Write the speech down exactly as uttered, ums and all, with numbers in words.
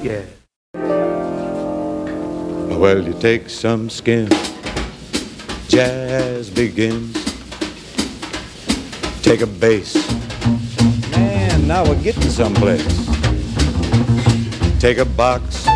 Yeah. Well, you take some skin, jazz begins. Take a bass, man, now we're getting someplace. Take a box,